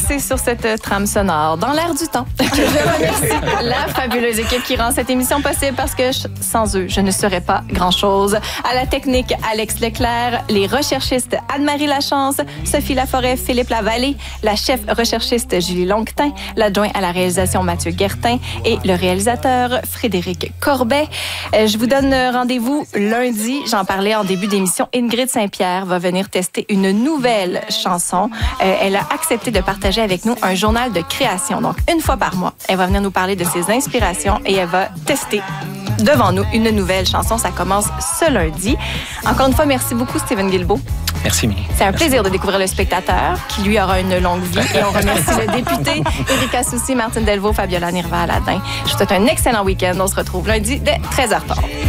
glisser sur cette trame sonore dans l'air du temps. Je remercie la fabuleuse équipe qui rend cette émission possible parce que sans eux, je ne serais pas grand-chose. À la technique, Alex Leclerc, les recherchistes Anne-Marie Lachance, Sophie Laforêt, Philippe Lavallée, la chef recherchiste Julie Longuetin, l'adjoint à la réalisation Mathieu Guertin et le réalisateur Frédéric Corbet. Je vous donne rendez-vous lundi. J'en parlais en début d'émission. Ingrid Saint-Pierre va venir tester une nouvelle chanson. Elle a accepté de partager avec nous un journal de création. Donc, une fois par mois, elle va venir nous parler de ses inspirations et elle va tester devant nous une nouvelle chanson. Ça commence ce lundi. Encore une fois, merci beaucoup, Steven Guilbeault. Merci, Mimi. C'est un plaisir de découvrir Le Spectateur, qui lui aura une longue vie. Et on remercie le député Éric Assouci, Martine Delvaux, Fabiola Nirva-Aladin. Je vous souhaite un excellent week-end. On se retrouve lundi dès 13h30.